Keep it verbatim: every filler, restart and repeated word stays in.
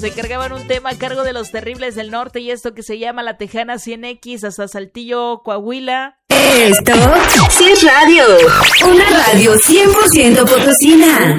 se encargaban un tema a cargo de los Terribles del Norte y esto que se llama La Tejana cien equis hasta Saltillo, Coahuila. Esto sí es radio, una radio cien por ciento potosina.